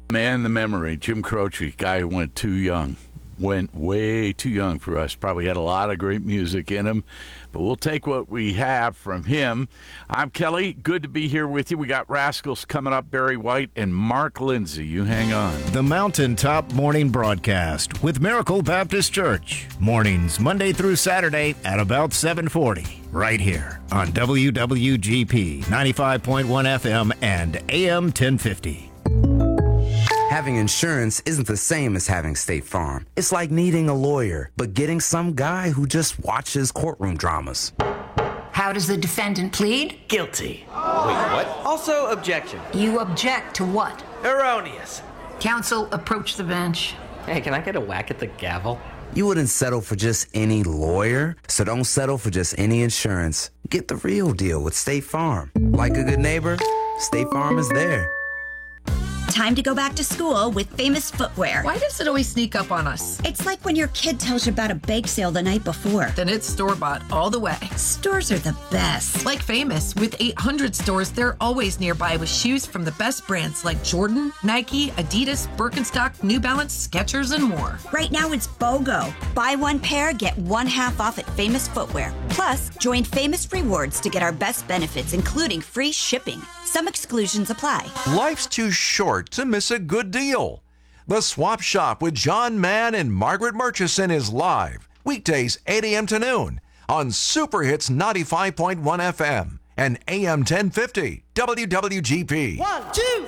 Man, the memory. Jim Croce, guy who went too young. Went way too young for us. Probably had a lot of great music in him, but we'll take what we have from him. I'm Kelly. Good to be here with you. We got Rascals coming up, Barry White and Mark Lindsay. You hang on. The Mountaintop Morning Broadcast with Miracle Baptist Church. Mornings, Monday through Saturday at about 7:40. Right here on WWGP 95.1 FM and AM 1050. Having insurance isn't the same as having State Farm. It's like needing a lawyer, but getting some guy who just watches courtroom dramas. How does the defendant plead? Guilty. Wait, what? Also, objection. You object to what? Erroneous. Counsel, approach the bench. Hey, can I get a whack at the gavel? You wouldn't settle for just any lawyer, so don't settle for just any insurance. Get the real deal with State Farm. Like a good neighbor, State Farm is there. Time to go back to school with Famous Footwear. Why does it always sneak up on us? It's like when your kid tells you about a bake sale the night before. Then it's store-bought all the way. Stores are the best. Like Famous, with 800 stores, they're always nearby with shoes from the best brands like Jordan, Nike, Adidas, Birkenstock, New Balance, Skechers, and more. Right now it's BOGO. Buy one pair, get one half off at Famous Footwear. Plus, join Famous Rewards to get our best benefits, including free shipping. Some exclusions apply. Life's too short to miss a good deal. The Swap Shop with John Mann and Margaret Murchison is live, weekdays 8 a.m. to noon on Super Hits 95.1 FM and AM 1050 WWGP. 1, 2,